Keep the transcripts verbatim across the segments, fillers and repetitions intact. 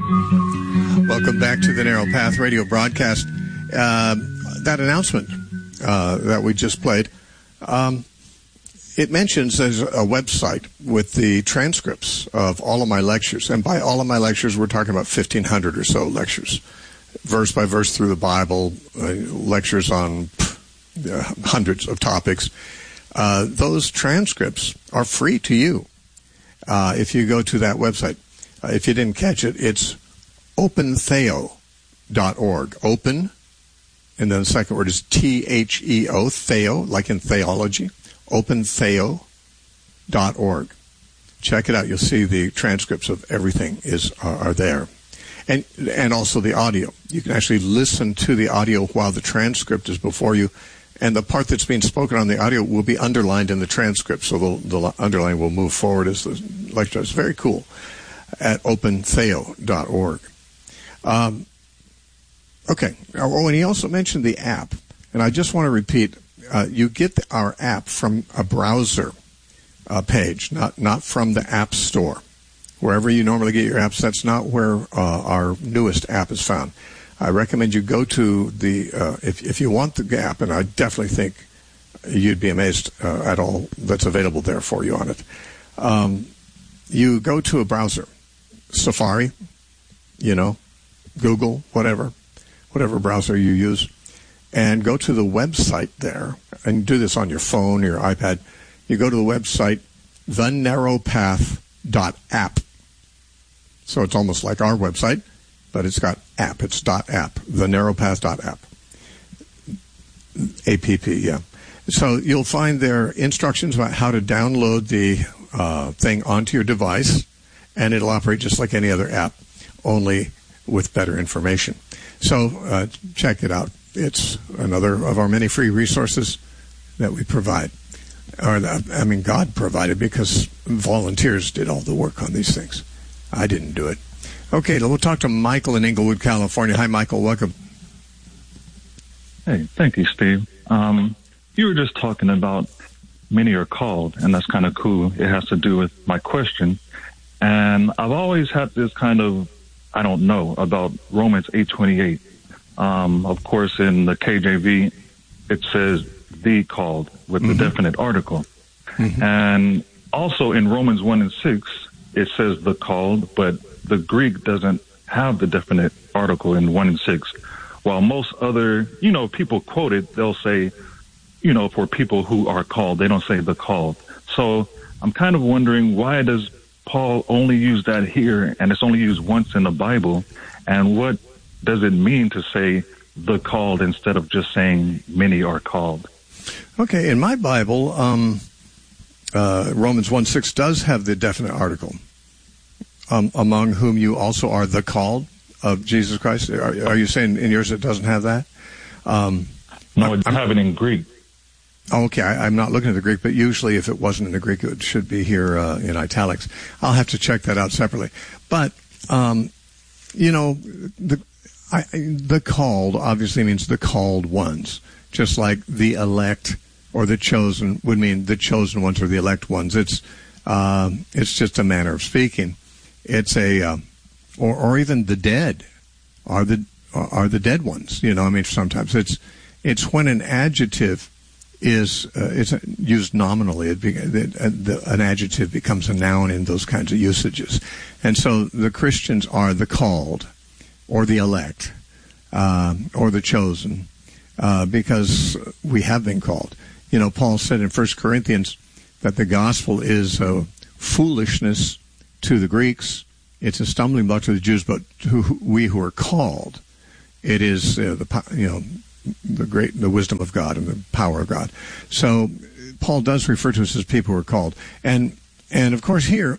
Welcome back to the Narrow Path radio broadcast. Uh, that announcement uh, that we just played, um, it mentions there's a website with the transcripts of all of my lectures. And by all of my lectures, we're talking about fifteen hundred or so lectures, verse by verse through the Bible, uh, lectures on uh, hundreds of topics. Uh, those transcripts are free to you uh, if you go to that website. Uh, if you didn't catch it, it's open theo dot org. Open, and then the second word is T H E O, theo, like in theology. open theo dot org. Check it out. You'll see the transcripts of everything is are, are there. And and also the audio. You can actually listen to the audio while the transcript is before you. And the part that's being spoken on the audio will be underlined in the transcript. So the, the underline will move forward as the lecture. It's very cool at open theo dot org. Um, okay. Oh, and he also mentioned the app. And I just want to repeat, uh, you get the, our app from a browser uh, page, not, not from the App Store. Wherever you normally get your apps, that's not where uh, our newest app is found. I recommend you go to the, uh, if, if you want the app, and I definitely think you'd be amazed uh, at all that's available there for you on it. Um, you go to a browser, Safari, you know, Google, whatever, whatever browser you use, and go to the website there, and do this on your phone or your iPad. You go to the website, the narrow path dot app. So it's almost like our website, but it's got app. It's dot app, the narrow path dot app. A P P, yeah. So you'll find there instructions about how to download the uh, thing onto your device, and it'll operate just like any other app, only with better information. So uh, check it out. It's another of our many free resources that we provide. Or that, I mean, God provided, because volunteers did all the work on these things. I didn't do it. Okay, we'll talk to Michael in Inglewood, California. Hi, Michael. Welcome. Hey, thank you, Steve. Um, you were just talking about many are called, and that's kind of cool. It has to do with my question. And I've always had this kind of, I don't know, about Romans eight twenty-eight. Um, of course, in the K J V, it says the called with mm-hmm. the definite article. Mm-hmm. And also in Romans one and six, it says the called, but the Greek doesn't have the definite article in one and six. While most other, you know, people quote it, they'll say, you know, for people who are called, they don't say the called. So I'm kind of wondering, why does Paul only use that here, and it's only used once in the Bible? And what does it mean to say the called instead of just saying many are called? Okay, in my Bible, um, uh, Romans one six does have the definite article, um, among whom you also are the called of Jesus Christ. Are, are you saying in yours it doesn't have that? Um, no, it doesn't have it in Greek. Okay, I, I'm not looking at the Greek, but usually if it wasn't in the Greek, it should be here uh, in italics. I'll have to check that out separately. But, um, you know, the I, the called obviously means the called ones, just like the elect or the chosen would mean the chosen ones or the elect ones. It's uh, it's just a manner of speaking. It's a uh, or or even the dead are the are the dead ones. You know, I mean, sometimes it's it's when an adjective is uh, it's used nominally. It, be, it uh, the, an adjective becomes a noun in those kinds of usages, and so the Christians are the called, or the elect, uh, or the chosen, uh, because we have been called. You know, Paul said in First Corinthians that the gospel is uh, foolishness to the Greeks. It's a stumbling block to the Jews, but to we who are called, it is uh, the you know the great the wisdom of God and the power of God. So Paul does refer to us as people who are called, and and of course here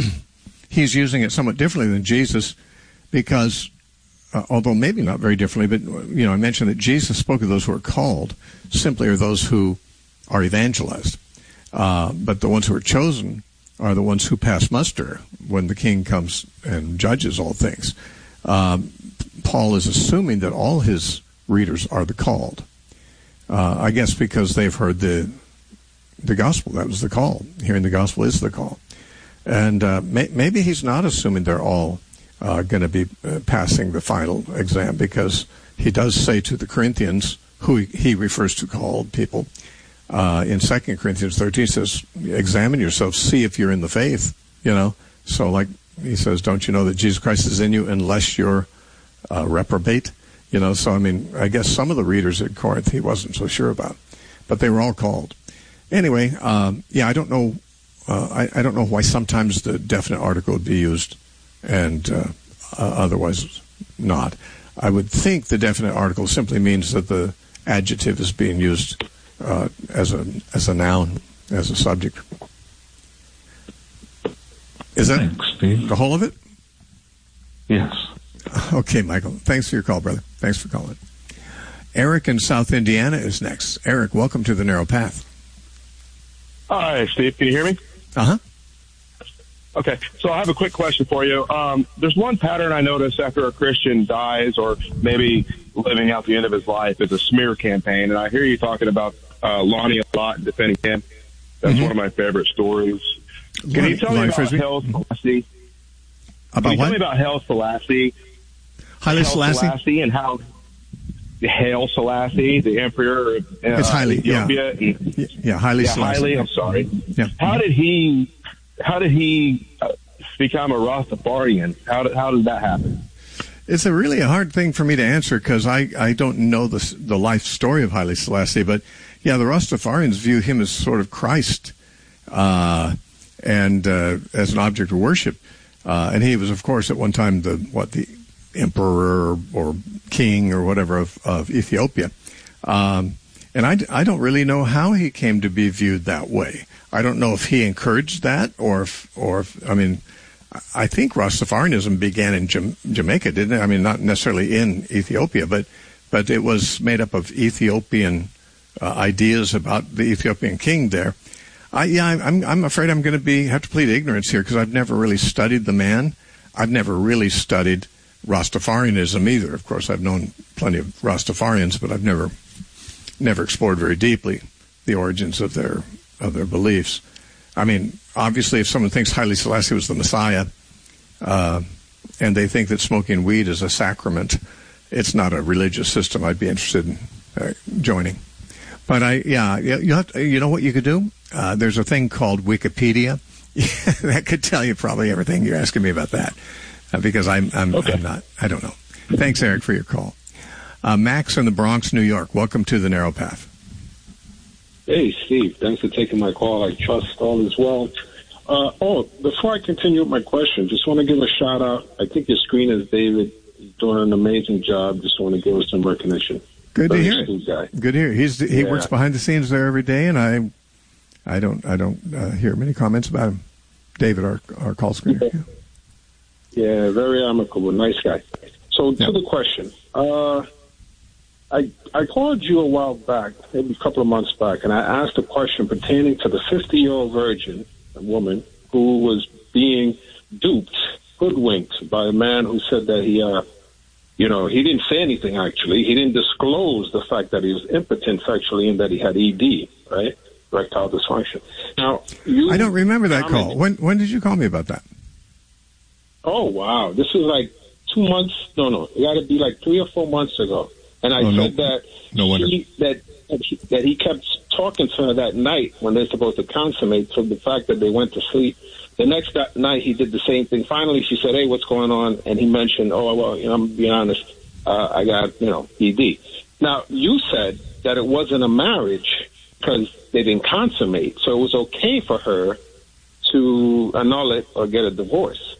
he's using it somewhat differently than Jesus, because uh, although maybe not very differently, but you know I mentioned that Jesus spoke of those who are called simply are those who are evangelized, uh, but the ones who are chosen are the ones who pass muster when the king comes and judges all things. Um, Paul is assuming that all his readers are the called. Uh, I guess because they've heard the the gospel. That was the call. Hearing the gospel is the call. And uh, may, maybe he's not assuming they're all uh, going to be uh, passing the final exam, because he does say to the Corinthians, who he, he refers to called people, uh, in Second Corinthians thirteen, says, examine yourself, see if you're in the faith, you know. So, like he says, don't you know that Jesus Christ is in you unless you're uh, reprobate? You know, so, I mean, I guess some of the readers at Corinth he wasn't so sure about, but they were all called. Anyway, um, yeah, I don't know, uh, I, I don't know why sometimes the definite article would be used and uh, uh, otherwise not. I would think the definite article simply means that the adjective is being used uh, as a as a noun, as a subject. Is that Thanks, Steve. the whole of it? Yes. Okay, Michael. Thanks for your call, brother. Thanks for calling. Eric in South Indiana is next. Eric, welcome to the Narrow Path. Hi, Steve. Can you hear me? Uh-huh. Okay, so I have a quick question for you. Um, there's one pattern I notice after a Christian dies or maybe living out the end of his life is a smear campaign, and I hear you talking about uh, Lonnie a lot and defending him. That's mm-hmm. one of my favorite stories. Can Lonnie, you tell Lonnie me about Frisbee? Haile Selassie? About Can you what? tell me about Haile Selassie? Haile Selassie? Selassie and how Haile Selassie, the emperor of uh, it's Haile, Ethiopia. yeah. And, yeah, Haile yeah, Selassie. Haile, I'm sorry. Yeah. How did he... How did he uh, become a Rastafarian? How did, how did that happen? It's a really a hard thing for me to answer because I, I don't know the the life story of Haile Selassie. But, yeah, the Rastafarians view him as sort of Christ uh, and uh, as an object of worship. Uh, and he was, of course, at one time the what the emperor or, or king or whatever of, of Ethiopia. Um, and I, I don't really know how he came to be viewed that way. I don't know if he encouraged that or if, or if, I mean, I think Rastafarianism began in Jamaica, didn't it? I mean, not necessarily in Ethiopia, but, but it was made up of Ethiopian uh, ideas about the Ethiopian king there. I, yeah, I'm, I'm afraid I'm going to be, have to plead ignorance here because I've never really studied the man. I've never really studied Rastafarianism either. Of course, I've known plenty of Rastafarians, but I've never, never explored very deeply the origins of their of their beliefs. I mean, obviously, if someone thinks Haile Selassie was the Messiah, uh, and they think that smoking weed is a sacrament, it's not a religious system I'd be interested in uh, joining. But I, yeah, you have to, you know what you could do? Uh, there's a thing called Wikipedia that could tell you probably everything. You're asking me about that uh, because I'm, I'm, okay. I'm not. I don't know. Thanks, Eric, for your call. Uh, Max in the Bronx, New York. Welcome to the Narrow Path. Hey, Steve. Thanks for taking my call. I trust all is well. Uh, oh, before I continue with my question, just want to give a shout out. I think your screen is David. He's doing an amazing job. Just want to give us some recognition. Good Very to hear it. guy. Good to hear. He's he yeah. works behind the scenes there every day, and I, I don't I don't uh, hear many comments about him. David, our our call screener. Yeah, yeah very amicable, nice guy. So to yeah. the question, uh, I I called you a while back, maybe a couple of months back, and I asked a question pertaining to the fifty-year-old virgin, a woman who was being duped, hoodwinked by a man who said that he. Uh, You know, he didn't say anything, actually. He didn't disclose the fact that he was impotent sexually and that he had E D, right? Erectile dysfunction. Now, you... I don't remember that call. When when did you call me about that? Oh, wow. This was like two months. No, no. It got to be like three or four months ago. And I oh, said no. that, no wonder. He, that, that, he, that he kept talking to her that night when they're supposed to consummate, so the fact that they went to sleep. The next night, he did the same thing. Finally, she said, hey, what's going on? And he mentioned, oh, well, you know, I'm being honest, uh, I got, you know, E D. Now, you said that it wasn't a marriage because they didn't consummate, so it was okay for her to annul it or get a divorce.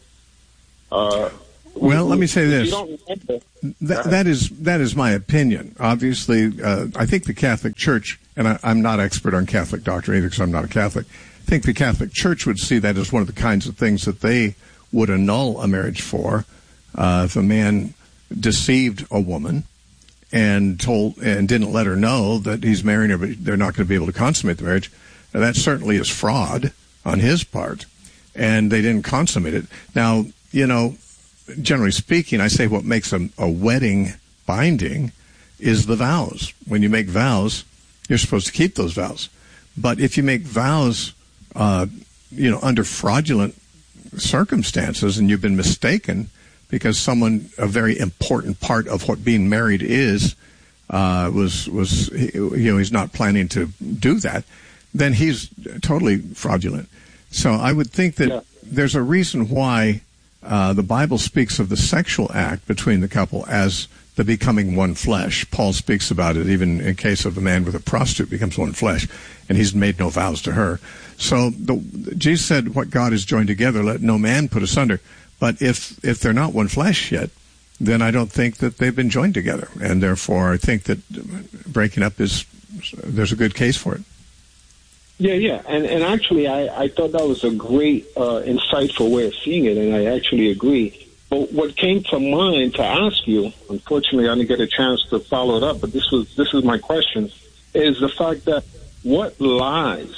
Uh, well, let me say this. You don't remember, that, that is that is my opinion. Obviously, uh, I think the Catholic Church, and I, I'm not expert on Catholic doctrine either because I'm not a Catholic, I think the Catholic Church would see that as one of the kinds of things that they would annul a marriage for. Uh, if a man deceived a woman and told and didn't let her know that he's marrying her, but they're not going to be able to consummate the marriage, that certainly is fraud on his part, and they didn't consummate it. Now, you know, generally speaking, I say what makes a, a wedding binding is the vows. When you make vows, you're supposed to keep those vows. But if you make vows Uh, you know, under fraudulent circumstances, and you've been mistaken because someone, a very important part of what being married is, uh, was, was, you know, he's not planning to do that, then he's totally fraudulent. So I would think that yeah. there's a reason why uh, the Bible speaks of the sexual act between the couple as the becoming one flesh. Paul speaks about it even in case of a man with a prostitute becomes one flesh, and he's made no vows to her. So the, Jesus said, what God has joined together, let no man put asunder. But if if they're not one flesh yet, then I don't think that they've been joined together. And therefore, I think that breaking up is, there's a good case for it. Yeah, yeah. And and actually, I, I thought that was a great, uh, insightful way of seeing it, and I actually agree. But what came to mind to ask you, unfortunately, I didn't get a chance to follow it up, but this was this is my question, is the fact that what lies,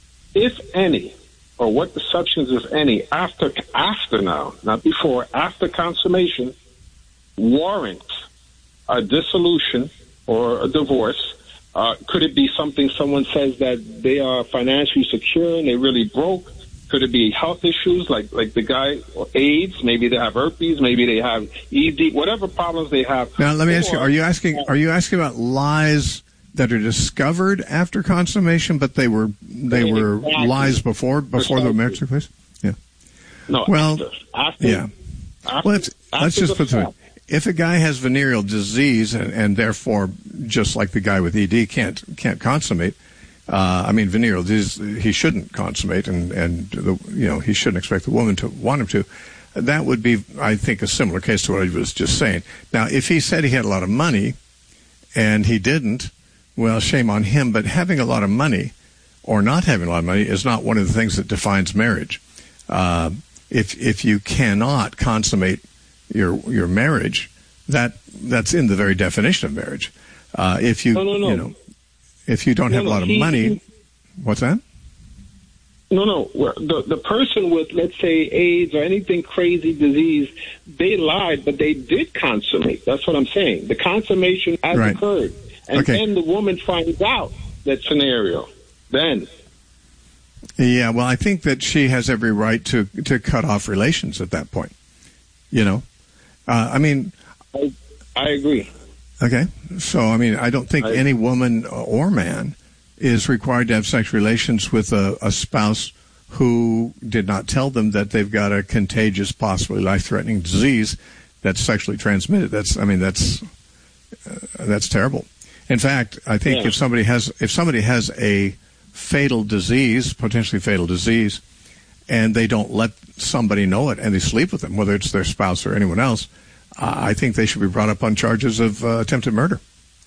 if any, or what deceptions, if any, after after now, not before, after consummation, warrant a dissolution or a divorce? Uh, could it be something someone says that they are financially secure and they really broke? Could it be health issues like, like the guy, or AIDS? Maybe they have herpes. Maybe they have E D. Whatever problems they have. Now, let me ask you: Are you asking? Are you asking about lies that are discovered after consummation, but they were they were exactly. lies before before the marriage took place? Yeah. No. Well, after, after, yeah. After, well, let's, let's just put it. If a guy has venereal disease and, and therefore, just like the guy with E D, can't can't consummate. Uh, I mean, venereal disease, he shouldn't consummate, and, and the, you know, he shouldn't expect the woman to want him to. That would be, I think, a similar case to what I was just saying. Now, if he said he had a lot of money and he didn't, well, shame on him. But having a lot of money or not having a lot of money is not one of the things that defines marriage. Uh, if if you cannot consummate your your marriage, that that's in the very definition of marriage. Uh, if you, no, no, no. you know. If you don't no, have a no, lot of he, money, what's that? No, no. The the person with, let's say, AIDS or anything crazy disease, they lied, but they did consummate. That's what I'm saying. The consummation has right. occurred. And okay. then the woman finds out that scenario. Then. Yeah, well, I think that she has every right to, to cut off relations at that point. You know? Uh, I mean... I, I agree. Okay, so I mean, I don't think I, any woman or man is required to have sexual relations with a, a spouse who did not tell them that they've got a contagious, possibly life-threatening disease that's sexually transmitted. That's, I mean, that's uh, that's terrible. In fact, I think yeah. if somebody has if somebody has a fatal disease, potentially fatal disease, and they don't let somebody know it, and they sleep with them, whether it's their spouse or anyone else, I think they should be brought up on charges of uh, attempted murder.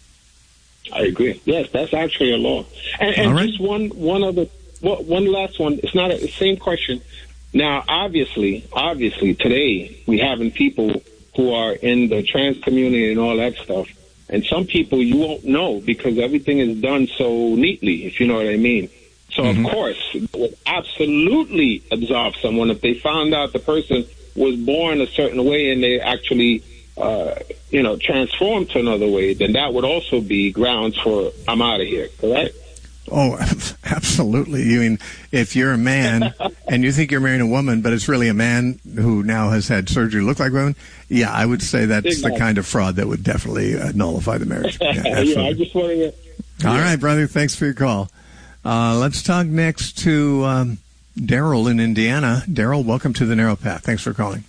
I agree. Yes, that's actually a law. And, and right. just one, one other, one last one. It's not a, the same question. Now, obviously, obviously, today we having people who are in the trans community and all that stuff, and some people you won't know because everything is done so neatly, if you know what I mean. So, mm-hmm. of course, it would absolutely absolve someone if they found out the person was born a certain way and they actually, uh, you know, transformed to another way, then that would also be grounds for I'm out of here, correct? Oh, absolutely. You mean if you're a man and you think you're marrying a woman, but it's really a man who now has had surgery to look like a woman, yeah, I would say that's exactly. the kind of fraud that would definitely uh, nullify the marriage. Yeah, absolutely. yeah, I just wanted to... Yeah. All right, brother. Thanks for your call. Uh, let's talk next to... Um, Daryl in Indiana. Daryl, welcome to the Narrow Path. Thanks for calling.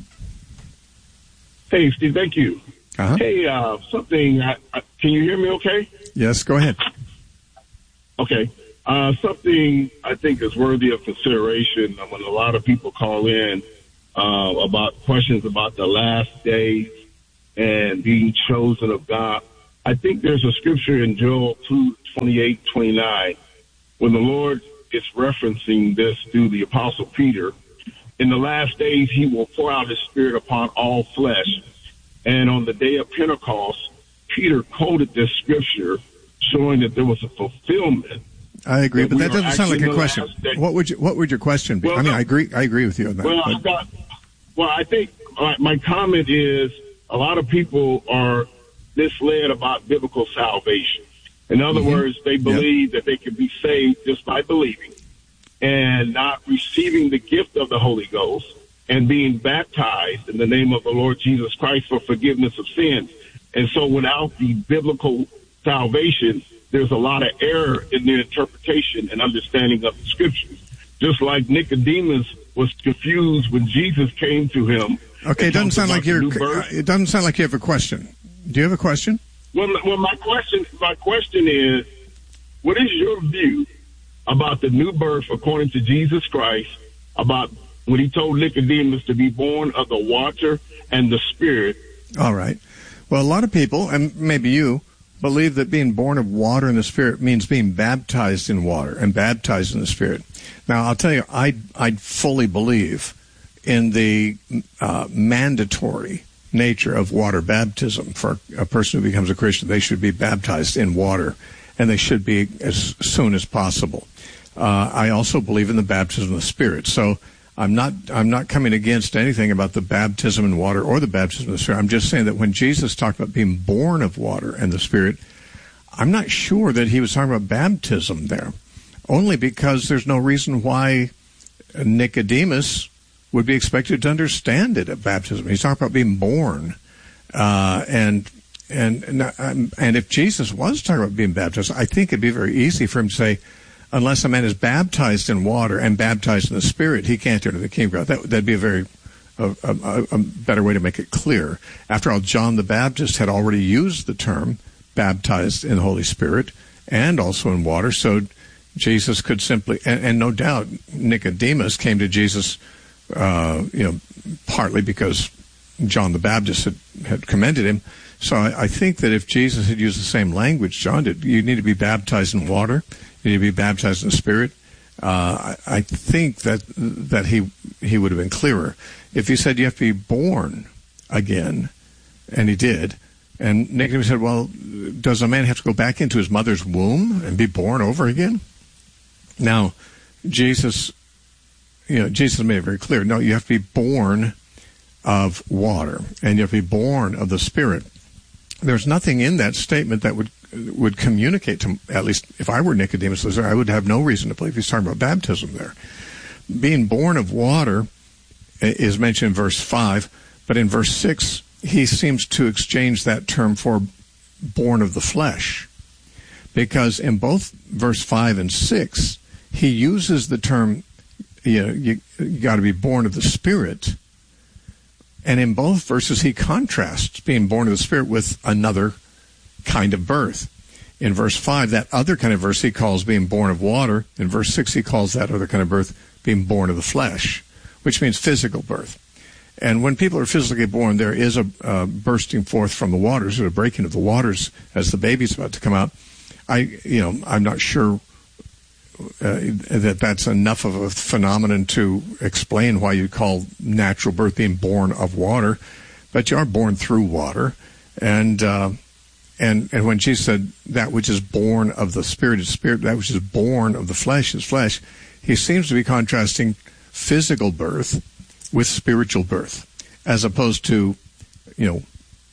Hey, Steve, thank you. Uh-huh. Hey, uh, something, I, I, can you hear me okay? Yes, go ahead. Okay. Uh, something I think is worthy of consideration when a lot of people call in uh, about questions about the last days and being chosen of God. I think there's a scripture in Joel two twenty-eight, twenty-nine when the Lord is referencing this through the Apostle Peter. In the last days, he will pour out his Spirit upon all flesh. And on the day of Pentecost, Peter quoted this scripture showing that there was a fulfillment. I agree, but that doesn't sound like a question. What would you, what would your question be? Well, I mean, I agree. I agree with you on that. Well, I've got, well, I think uh, my comment is a lot of people are misled about biblical salvation. In other mm-hmm. words, they believe yep. that they can be saved just by believing and not receiving the gift of the Holy Ghost and being baptized in the name of the Lord Jesus Christ for forgiveness of sins. And so without the biblical salvation, there's a lot of error in the interpretation and understanding of the scriptures. Just like Nicodemus was confused when Jesus came to him. Okay, it doesn't sound like you're. It doesn't sound like you have a question. Do you have a question? Well, well, my question, my question is, what is your view about the new birth according to Jesus Christ? About when he told Nicodemus to be born of the water and the Spirit. All right. Well, a lot of people, and maybe you, believe that being born of water and the Spirit means being baptized in water and baptized in the Spirit. Now, I'll tell you, I I fully believe in the uh, mandatory nature of water baptism for a person who becomes a Christian. They should be baptized in water, and they should be as soon as possible. Uh, I also believe in the baptism of the Spirit. So I'm not I'm not coming against anything about the baptism in water or the baptism of the Spirit. I'm just saying that when Jesus talked about being born of water and the Spirit, I'm not sure that he was talking about baptism there, only because there's no reason why Nicodemus would be expected to understand it at baptism. He's talking about being born, uh, and and and if Jesus was talking about being baptized, I think it'd be very easy for him to say, unless a man is baptized in water and baptized in the Spirit, he can't enter the kingdom of God. That, that'd be a very a, a, a better way to make it clear. After all, John the Baptist had already used the term baptized in the Holy Spirit and also in water, so Jesus could simply, and, and no doubt Nicodemus came to Jesus, uh, you know, partly because John the Baptist had, had commended him. So I, I think that if Jesus had used the same language John did, you need to be baptized in water, you need to be baptized in the Spirit. Uh, I, I think that that he he would have been clearer. If he said you have to be born again, and he did, and Nicodemus said, well, does a man have to go back into his mother's womb and be born over again? Now, Jesus, you know, Jesus made it very clear. No, you have to be born of water, and you have to be born of the Spirit. There's nothing in that statement that would would communicate to, at least if I were Nicodemus, I would have no reason to believe he's talking about baptism there. Being born of water is mentioned in verse five, but in verse six, he seems to exchange that term for born of the flesh, because in both verse five and six, he uses the term, you know, you, you got to be born of the Spirit. And in both verses, he contrasts being born of the Spirit with another kind of birth. In verse five, that other kind of birth he calls being born of water. In verse six, he calls that other kind of birth being born of the flesh, which means physical birth. And when people are physically born, there is a uh, bursting forth from the waters, or a breaking of the waters as the baby's about to come out. I, you know, I'm not sure uh, that that's enough of a phenomenon to explain why you call natural birth being born of water, but you are born through water. And uh, and and when Jesus said that which is born of the Spirit is spirit, that which is born of the flesh is flesh, he seems to be contrasting physical birth with spiritual birth, as opposed to, you know,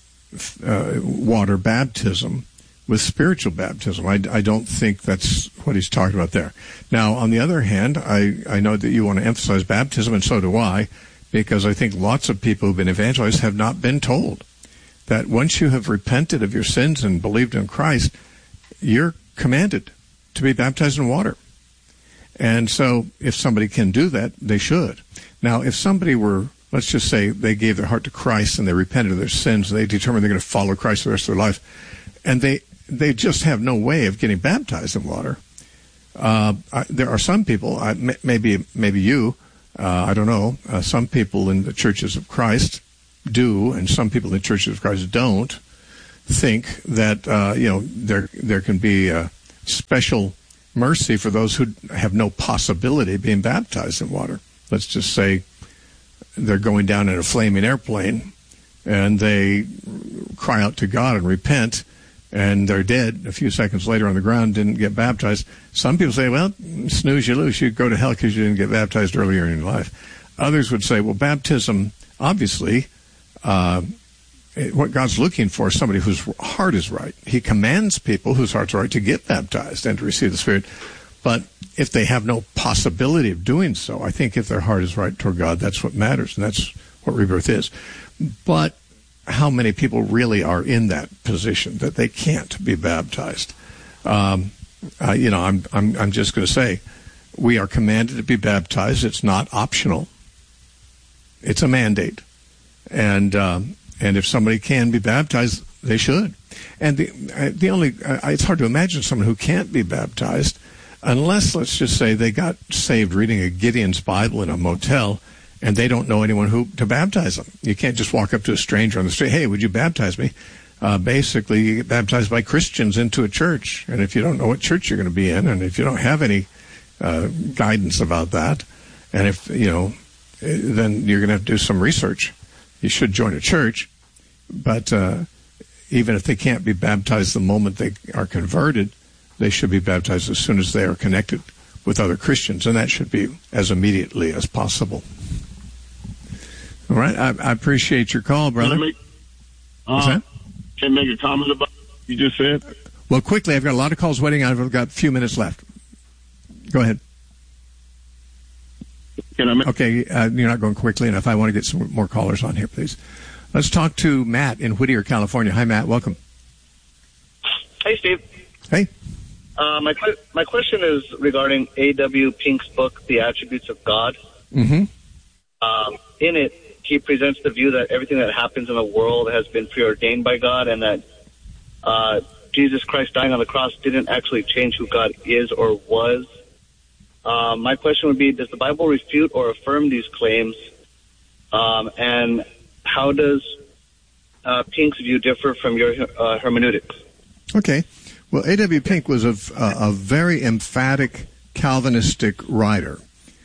uh, water baptism with spiritual baptism. I, I don't think that's what he's talking about there. Now, on the other hand, I, I know that you want to emphasize baptism, and so do I, because I think lots of people who've been evangelized have not been told that once you have repented of your sins and believed in Christ, you're commanded to be baptized in water. And so if somebody can do that, they should. Now, if somebody were, let's just say they gave their heart to Christ and they repented of their sins and they determined they're going to follow Christ the rest of their life, and they they just have no way of getting baptized in water. Uh, I, there are some people, I, maybe maybe you, uh, I don't know, uh, some people in the churches of Christ do, and some people in the churches of Christ don't, think that, uh, you know, there there can be a special mercy for those who have no possibility of being baptized in water. Let's just say they're going down in a flaming airplane and they cry out to God and repent, and they're dead a few seconds later on the ground, didn't get baptized. Some people say, well, snooze, you lose. You go to hell because you didn't get baptized earlier in your life. Others would say, well, baptism, obviously, uh, what God's looking for is somebody whose heart is right. He commands people whose hearts are right to get baptized and to receive the Spirit. But if they have no possibility of doing so, I think if their heart is right toward God, that's what matters, and that's what rebirth is. But how many people really are in that position that they can't be baptized? Um, uh, you know, I'm I'm I'm just going to say, we are commanded to be baptized. It's not optional. It's a mandate, and um, and if somebody can be baptized, they should. And the uh, the only uh, it's hard to imagine someone who can't be baptized, unless, let's just say, they got saved reading a Gideon's Bible in a motel, and they don't know anyone who to baptize them. You can't just walk up to a stranger on the street, hey, would you baptize me? Uh, basically, you get baptized by Christians into a church, and if you don't know what church you're going to be in, and if you don't have any uh, guidance about that, and if, you know, then you're going to have to do some research. You should join a church, but uh, even if they can't be baptized the moment they are converted, they should be baptized as soon as they are connected with other Christians, and that should be as immediately as possible. All right, I, I appreciate your call, brother. Can I make, uh, What's that? Can I make a comment about what you just said? Well, quickly, I've got a lot of calls waiting. I've got a few minutes left. Go ahead. Can I make- okay, uh, you're not going quickly enough. I want to get some more callers on here, please. Let's talk to Matt in Whittier, California. Hi, Matt. Welcome. Hey, Steve. Hey. Uh, my my question is regarding A W Pink's book, The Attributes of God. Mm-hmm. Um, in it, he presents the view that everything that happens in the world has been preordained by God, and that uh, Jesus Christ dying on the cross didn't actually change who God is or was. Um, my question would be, does the Bible refute or affirm these claims? Um, and how does uh, Pink's view differ from your uh, hermeneutics? Okay. Well, A W Pink was a, a, a very emphatic Calvinistic writer,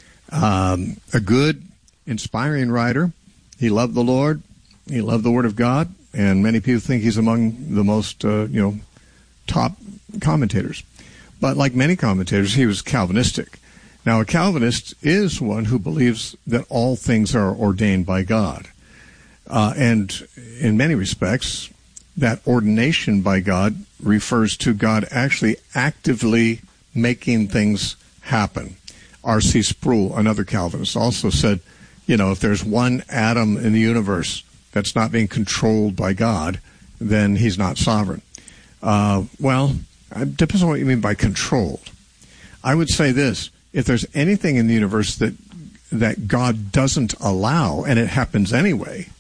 um, a good, inspiring writer. He loved the Lord. He loved the Word of God, and many people think he's among the most, uh, you know, top commentators. But like many commentators, he was Calvinistic. Now, a Calvinist is one who believes that all things are ordained by God. Uh, and in many respects, that ordination by God refers to God actually actively making things happen. R C Sproul, another Calvinist, also said, you know, if there's one atom in the universe that's not being controlled by God, then he's not sovereign. Uh, well, it depends on what you mean by controlled. I would say this: if there's anything in the universe that that God doesn't allow, and it happens anyway,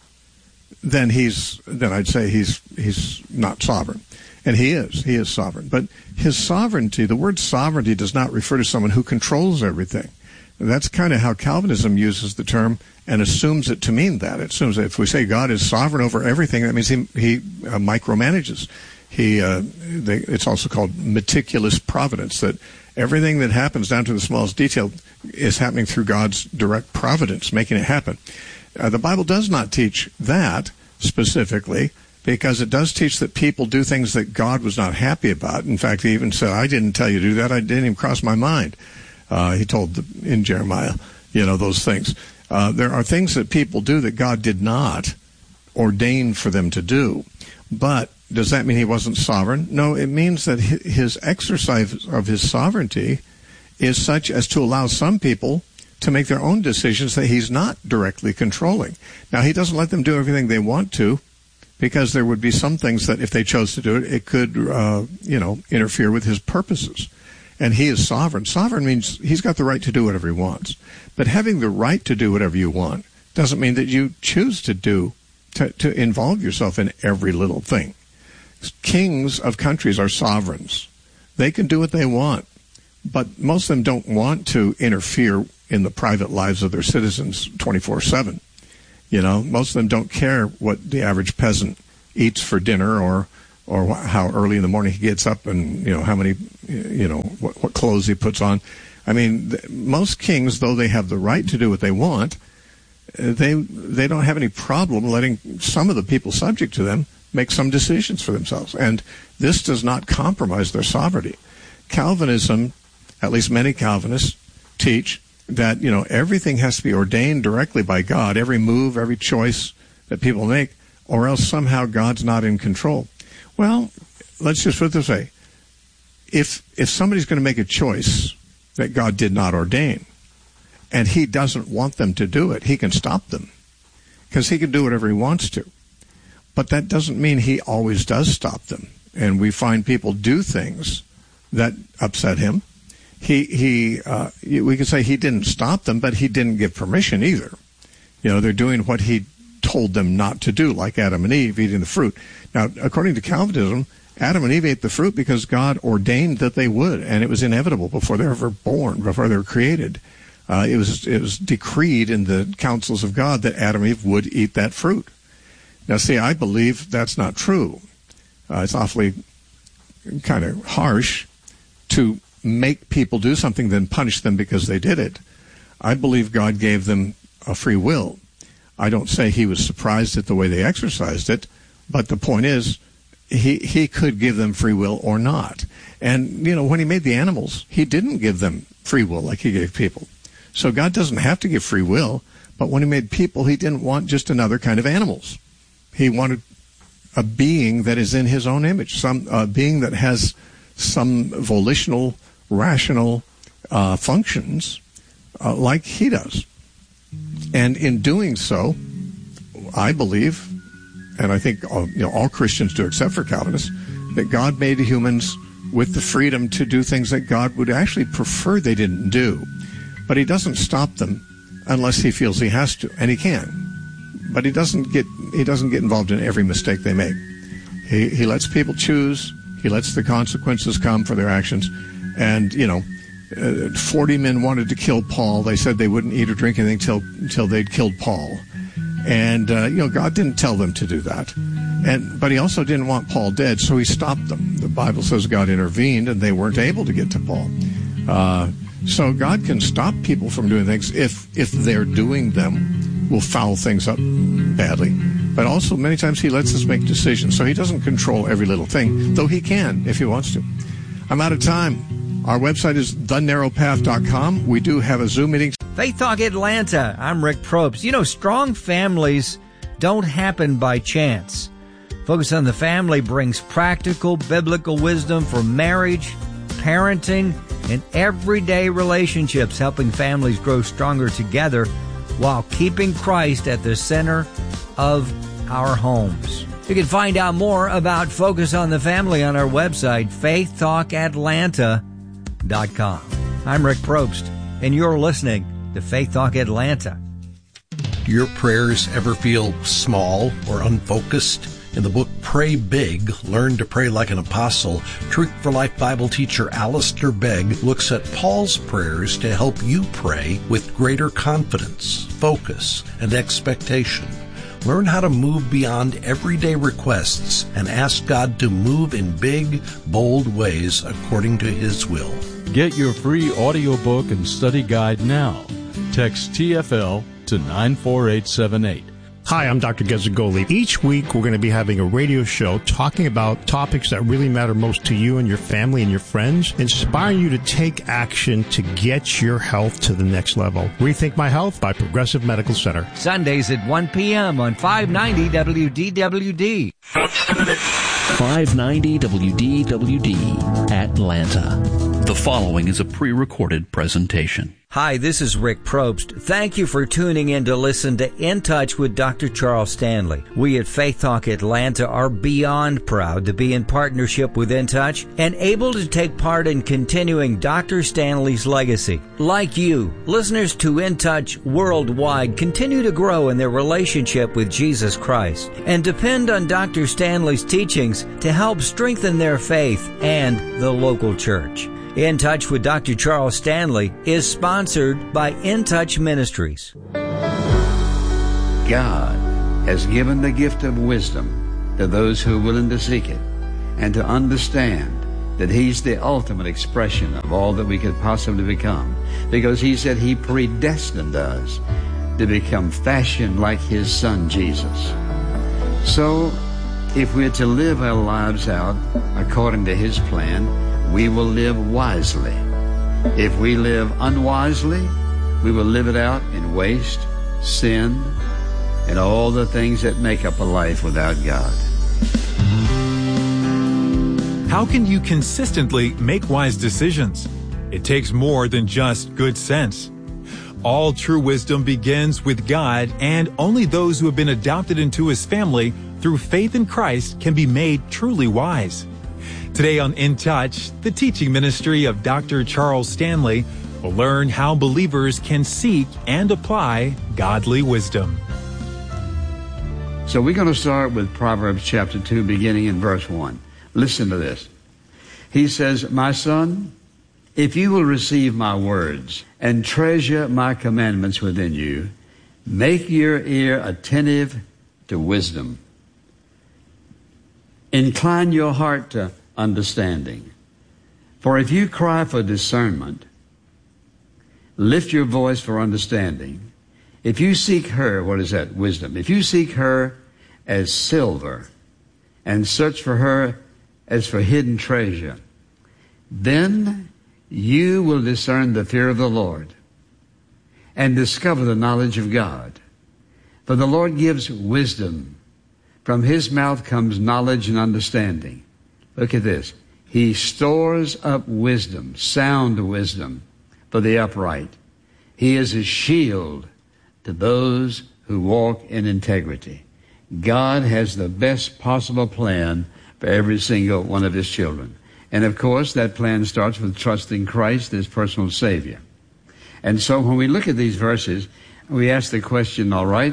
then he's then I'd say he's he's not sovereign. And he is. He is sovereign. But his sovereignty, the word sovereignty does not refer to someone who controls everything. That's kind of how Calvinism uses the term and assumes it to mean that. It assumes that if we say God is sovereign over everything, that means he, he uh, micromanages. He, uh, they, it's also called meticulous providence, that everything that happens down to the smallest detail is happening through God's direct providence, making it happen. Uh, the Bible does not teach that specifically, because it does teach that people do things that God was not happy about. In fact, he even said, I didn't tell you to do that. I didn't even cross my mind. Uh, he told the, in Jeremiah, you know, those things. Uh, there are things that people do that God did not ordain for them to do. But does that mean he wasn't sovereign? No, it means that his exercise of his sovereignty is such as to allow some people to make their own decisions that he's not directly controlling. Now, he doesn't let them do everything they want to, because there would be some things that if they chose to do it, it could, uh, you know, interfere with his purposes. And he is sovereign. Sovereign means he's got the right to do whatever he wants. But having the right to do whatever you want doesn't mean that you choose to do, to, to involve yourself in every little thing. Kings of countries are sovereigns. They can do what they want, but most of them don't want to interfere in the private lives of their citizens twenty-four seven. You know, most of them don't care what the average peasant eats for dinner, or or how early in the morning he gets up, and, you know, how many, you know, what, what clothes he puts on. I mean, th- most kings, though they have the right to do what they want, they they don't have any problem letting some of the people subject to them make some decisions for themselves. And this does not compromise their sovereignty. Calvinism, at least many Calvinists, teach that, you know, everything has to be ordained directly by God, every move, every choice that people make, or else somehow God's not in control. Well, let's just put it this way. If if somebody's going to make a choice that God did not ordain. And he doesn't want them to do it. He can stop them because he can do whatever he wants to. But that doesn't mean he always does stop them. And we find people do things that upset him. He, he, uh, we could say he didn't stop them, but he didn't give permission either. You know, they're doing what he told them not to do, like Adam and Eve eating the fruit. Now, according to Calvinism, Adam and Eve ate the fruit because God ordained that they would, and it was inevitable before they were ever born, before they were created. Uh, it was it was decreed in the councils of God that Adam and Eve would eat that fruit. Now, see, I believe that's not true. Uh, it's awfully kind of harsh to make people do something, then punish them because they did it. I believe God gave them a free will. I don't say he was surprised at the way they exercised it, but the point is, he he could give them free will or not. And, you know, when he made the animals, he didn't give them free will like he gave people. So God doesn't have to give free will, but when he made people, he didn't want just another kind of animals. He wanted a being that is in his own image, some a being that has some volitional, rational uh, functions uh, like he does. And in doing so, I believe, and I think all, you know, all Christians do except for Calvinists, that God made humans with the freedom to do things that God would actually prefer they didn't do. But he doesn't stop them unless he feels he has to, and he can. But he doesn't get he doesn't get involved in every mistake they make. He he lets people choose. He lets the consequences come for their actions. And, you know, uh, forty men wanted to kill Paul. They said they wouldn't eat or drink anything until until they'd killed Paul. And, uh, you know, God didn't tell them to do that. And but he also didn't want Paul dead, so he stopped them. The Bible says God intervened, and they weren't able to get to Paul. Uh, so God can stop people from doing things if if they're doing them will foul things up badly. But also many times he lets us make decisions, so he doesn't control every little thing, though he can if he wants to. I'm out of time. Our website is the narrow path dot com. We do have a Zoom meeting. Faith Talk Atlanta. I'm Rick Probst. You know, strong families don't happen by chance. Focus on the Family brings practical biblical wisdom for marriage, parenting, and everyday relationships, helping families grow stronger together while keeping Christ at the center of our homes. You can find out more about Focus on the Family on our website, faith talk atlanta dot com. I'm Rick Probst, and you're listening to Faith Talk Atlanta. Do your prayers ever feel small or unfocused? In the book Pray Big, Learn to Pray Like an Apostle, Truth for Life Bible teacher Alistair Begg looks at Paul's prayers to help you pray with greater confidence, focus, and expectation. Learn how to move beyond everyday requests and ask God to move in big, bold ways according to His will. Get your free audiobook and study guide now. Text T F L to nine four eight seven eight. Hi, I'm Doctor Gazzagoli. Each week, we're going to be having a radio show talking about topics that really matter most to you and your family and your friends, inspiring you to take action to get your health to the next level. Rethink My Health by Progressive Medical Center. Sundays at one p.m. on five ninety W D W D. five ninety W D W D, Atlanta. The following is a pre-recorded presentation. Hi, this is Rick Probst. Thank you for tuning in to listen to In Touch with Doctor Charles Stanley. We at Faith Talk Atlanta are beyond proud to be in partnership with In Touch and able to take part in continuing Doctor Stanley's legacy. Like you, listeners to In Touch worldwide continue to grow in their relationship with Jesus Christ and depend on Doctor Stanley's teachings to help strengthen their faith and the local church. In Touch with Doctor Charles Stanley is sponsored by In Touch Ministries. God has given the gift of wisdom to those who are willing to seek it and to understand that He's the ultimate expression of all that we could possibly become, because He said He predestined us to become fashioned like His Son Jesus. So if we're to live our lives out according to His plan, we will live wisely. If we live unwisely, we will live it out in waste, sin, and all the things that make up a life without God. How can you consistently make wise decisions? It takes more than just good sense. All true wisdom begins with God, and only those who have been adopted into His family through faith in Christ can be made truly wise. Today on In Touch, the teaching ministry of Doctor Charles Stanley will learn how believers can seek and apply godly wisdom. So we're going to start with Proverbs chapter two, beginning in verse one. Listen to this. He says, "My son, if you will receive my words and treasure my commandments within you, make your ear attentive to wisdom. Incline your heart to understanding. For if you cry for discernment, lift your voice for understanding. If you seek her," what is that? Wisdom. "If you seek her as silver and search for her as for hidden treasure, then you will discern the fear of the Lord and discover the knowledge of God. For the Lord gives wisdom. From His mouth comes knowledge and understanding." Look at this. "He stores up wisdom, sound wisdom, for the upright. He is a shield to those who walk in integrity." God has the best possible plan for every single one of His children. And of course, that plan starts with trusting Christ as personal Savior. And so when we look at these verses, we ask the question, all right,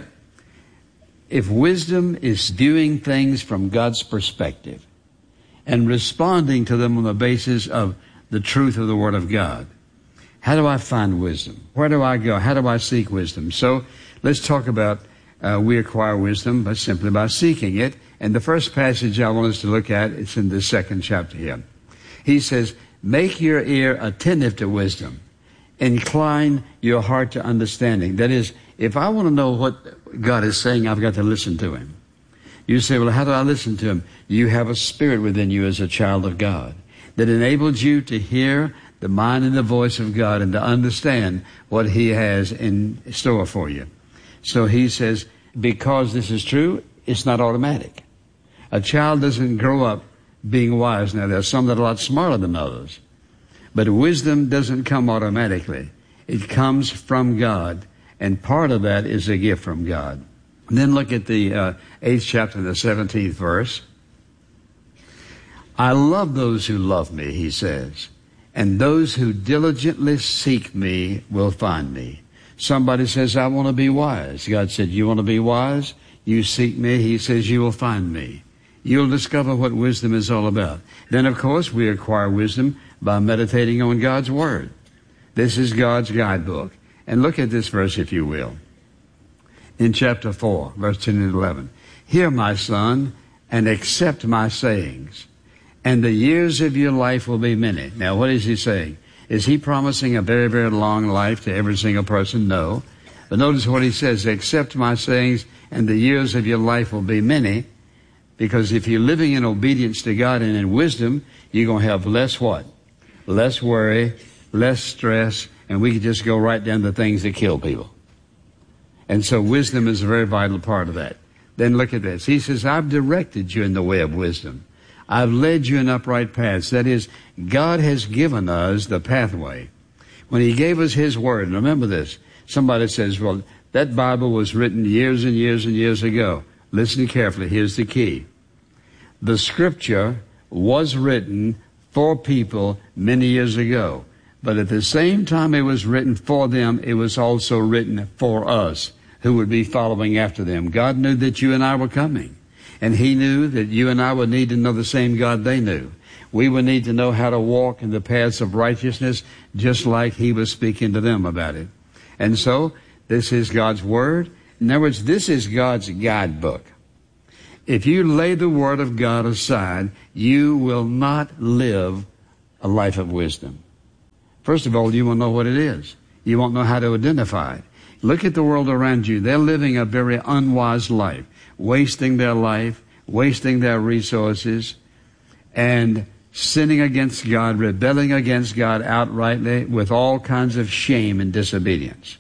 if wisdom is viewing things from God's perspective and responding to them on the basis of the truth of the Word of God, how do I find wisdom? Where do I go? How do I seek wisdom? So let's talk about uh, we acquire wisdom by simply by seeking it. And the first passage I want us to look at, it's in the second chapter here. He says, "Make your ear attentive to wisdom. Incline your heart to understanding." That is, if I want to know what God is saying, I've got to listen to Him. You say, well, how do I listen to Him? You have a spirit within you as a child of God that enables you to hear the mind and the voice of God and to understand what He has in store for you. So he says, because this is true, it's not automatic. A child doesn't grow up being wise. Now, there's some that are a lot smarter than others. But wisdom doesn't come automatically. It comes from God, and part of that is a gift from God. And then look at the uh, eighth chapter, the seventeenth verse. "I love those who love me," he says, "and those who diligently seek me will find me." Somebody says, "I want to be wise." God said, "You want to be wise? You seek me." He says, "You will find me." You'll discover what wisdom is all about. Then, of course, we acquire wisdom by meditating on God's Word. This is God's guidebook. And look at this verse, if you will. In chapter four, verse ten and eleven. "Hear, my son, and accept my sayings, and the years of your life will be many." Now, what is he saying? Is he promising a very, very long life to every single person? No. But notice what he says, "Accept my sayings, and the years of your life will be many." Because if you're living in obedience to God and in wisdom, you're going to have less what? Less worry, less stress, and we can just go right down to things that kill people. And so wisdom is a very vital part of that. Then look at this. He says, "I've directed you in the way of wisdom. I've led you in upright paths." That is, God has given us the pathway. When He gave us His Word, and remember this, somebody says, well, that Bible was written years and years and years ago. Listen carefully. Here's the key. The Scripture was written for people many years ago. But at the same time it was written for them, it was also written for us who would be following after them. God knew that you and I were coming. And He knew that you and I would need to know the same God they knew. We would need to know how to walk in the paths of righteousness just like He was speaking to them about it. And so, this is God's Word. In other words, this is God's guidebook. If you lay the Word of God aside, you will not live a life of wisdom. First of all, you won't know what it is. You won't know how to identify it. Look at the world around you. They're living a very unwise life, wasting their life, wasting their resources, and sinning against God, rebelling against God outrightly with all kinds of shame and disobedience.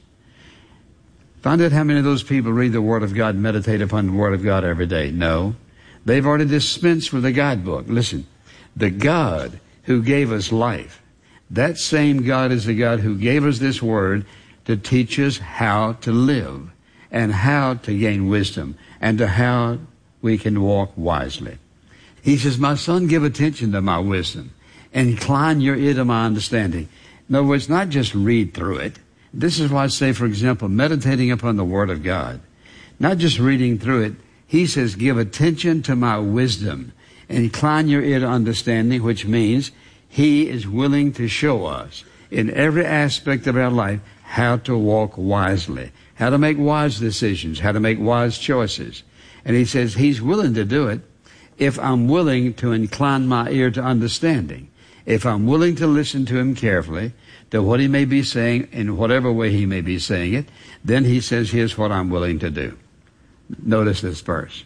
Find out how many of those people read the Word of God, meditate upon the Word of God every day. No. They've already dispensed with the guidebook. Listen, the God who gave us life, That same God is the God who gave us this word to teach us how to live and how to gain wisdom and to how we can walk wisely. He says, my son, give attention to my wisdom and incline your ear to my understanding. In other words, not just read through it. This is why I say, for example, meditating upon the Word of God. Not just reading through it. He says, give attention to my wisdom and incline your ear to understanding, which means He is willing to show us in every aspect of our life how to walk wisely, how to make wise decisions, how to make wise choices. And He says He's willing to do it if I'm willing to incline my ear to understanding, if I'm willing to listen to Him carefully, to what He may be saying in whatever way He may be saying it. Then He says, here's what I'm willing to do. Notice this verse.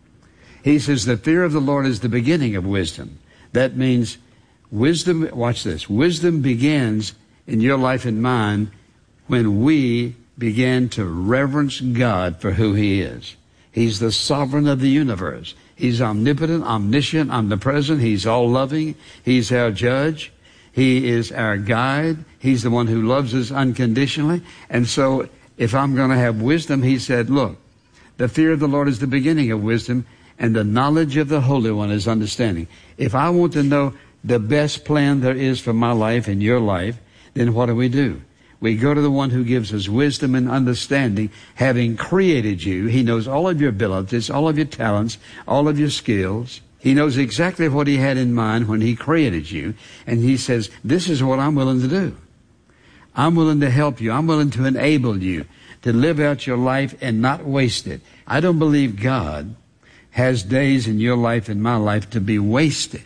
He says, the fear of the Lord is the beginning of wisdom. That means wisdom, watch this, wisdom begins in your life and mine when we begin to reverence God for who He is. He's the sovereign of the universe. He's omnipotent, omniscient, omnipresent. He's all-loving. He's our judge. He is our guide. He's the one who loves us unconditionally. And so if I'm going to have wisdom, He said, look, the fear of the Lord is the beginning of wisdom, and the knowledge of the Holy One is understanding. If I want to know the best plan there is for my life and your life, then what do we do? We go to the one who gives us wisdom and understanding, having created you. He knows all of your abilities, all of your talents, all of your skills. He knows exactly what He had in mind when He created you. And He says, this is what I'm willing to do. I'm willing to help you. I'm willing to enable you to live out your life and not waste it. I don't believe God has days in your life and my life to be wasted.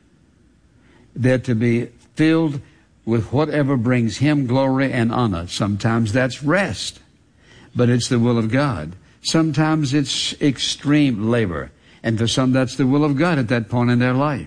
They're to be filled with whatever brings Him glory and honor. Sometimes that's rest, but it's the will of God. Sometimes it's extreme labor, and for some that's the will of God at that point in their life.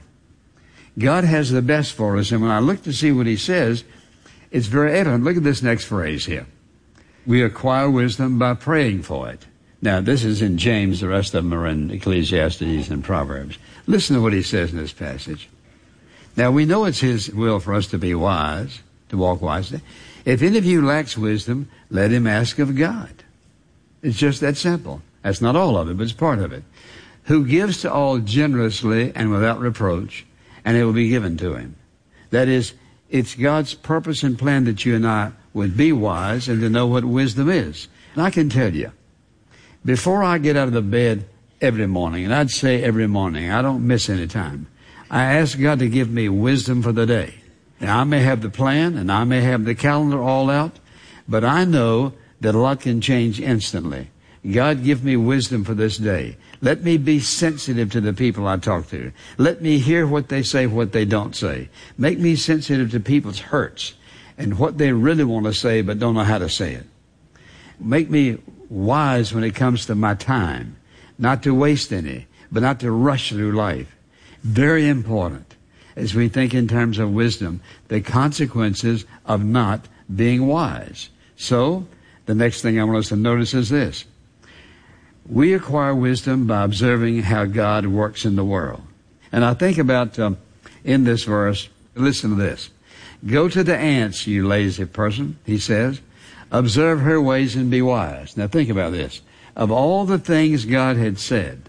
God has the best for us, and when I look to see what He says, it's very evident. Look at this next phrase here. We acquire wisdom by praying for it. Now, this is in James. The rest of them are in Ecclesiastes and Proverbs. Listen to what he says in this passage. Now, we know it's His will for us to be wise, to walk wisely. If any of you lacks wisdom, let him ask of God. It's just that simple. That's not all of it, but it's part of it. Who gives to all generously and without reproach, and it will be given to him. That is, it's God's purpose and plan that you and I would be wise and to know what wisdom is. And I can tell you, before I get out of the bed every morning, and I'd say every morning, I don't miss any time, I ask God to give me wisdom for the day. Now, I may have the plan and I may have the calendar all out, but I know that a lot can change instantly. God, give me wisdom for this day. Let me be sensitive to the people I talk to. Let me hear what they say, what they don't say. Make me sensitive to people's hurts and what they really want to say but don't know how to say it. Make me wise when it comes to my time, not to waste any, but not to rush through life. Very important as we think in terms of wisdom, the consequences of not being wise. So, the next thing I want us to notice is this. We acquire wisdom by observing how God works in the world. And I think about, um, in this verse, listen to this. Go to the ants, you lazy person, he says. Observe her ways and be wise. Now think about this. Of all the things God had said,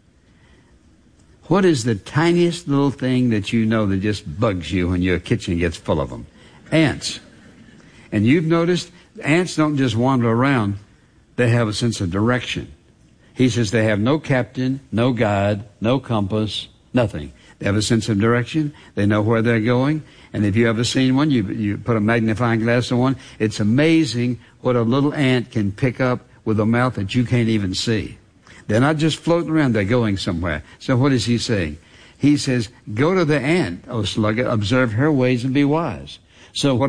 what is the tiniest little thing that you know that just bugs you when your kitchen gets full of them? Ants. And you've noticed ants don't just wander around. They have a sense of direction. He says they have no captain, no guide, no compass, nothing. They have a sense of direction. They know where they're going. And if you ever seen one, you, you put a magnifying glass on one, it's amazing what a little ant can pick up with a mouth that you can't even see. They're not just floating around, they're going somewhere. So what is he saying? He says, go to the ant, O sluggard, observe her ways and be wise. So what